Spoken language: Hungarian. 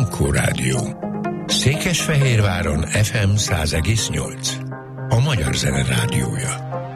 Ankó Rádió. Székesfehérváron FM 100,8. A Magyar Zene Rádiója.